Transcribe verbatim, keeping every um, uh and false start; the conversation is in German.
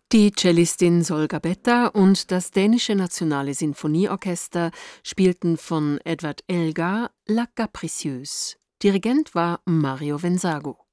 Die Cellistin Sol Gabetta und das dänische Nationale Sinfonieorchester spielten von Edward Elgar La Capricieuse. Dirigent war Mario Venzago.